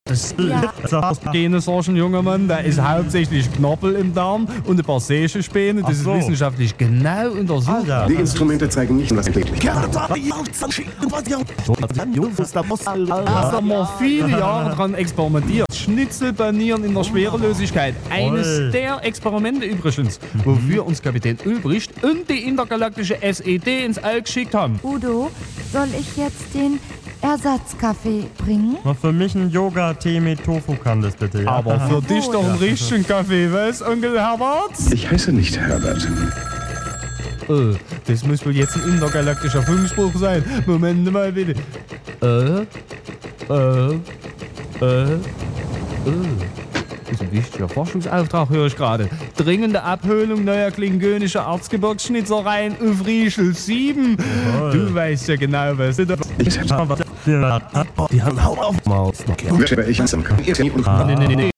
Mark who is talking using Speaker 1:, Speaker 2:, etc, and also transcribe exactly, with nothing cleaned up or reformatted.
Speaker 1: Das
Speaker 2: Ja.
Speaker 1: Gene Sorgen, junger Mann, da ist hauptsächlich Knorpel im Darm und ein paar Sägespäne. Das
Speaker 3: so.
Speaker 1: ist wissenschaftlich genau untersucht.
Speaker 3: Alter.
Speaker 4: Die Instrumente zeigen nicht, was entdeckt.
Speaker 1: Da haben wir viele Jahre dran experimentiert. Schnitzelbanieren in der Schwerelosigkeit. Eines
Speaker 3: Toll.
Speaker 1: der Experimente übrigens, wofür uns Kapitän Ulbricht und die intergalaktische S E D ins All geschickt haben.
Speaker 2: Udo, soll ich jetzt den Ersatzkaffee bringen?
Speaker 3: Mal für mich ein Yoga-Tee mit Tofu-Candice, bitte. Ja?
Speaker 1: Aber für dich
Speaker 2: Jawohl.
Speaker 1: doch einen richtigen Kaffee, was, Onkel Herbert?
Speaker 4: Ich heiße nicht Herbert.
Speaker 1: Oh, das muss wohl jetzt ein intergalaktischer Funkspruch sein. Moment mal bitte. Äh, äh, äh, äh. Das ist ein wichtiger Forschungsauftrag, höre ich gerade. Dringende Abholung neuer klingonischer Erzgebirgsschnitzereien auf Riechel sieben.
Speaker 3: Jawohl.
Speaker 1: Du weißt ja genau, was du da...
Speaker 4: Ich
Speaker 3: Die haben Haut auf Maus.
Speaker 4: ich
Speaker 1: Nee, nee, nee, nee.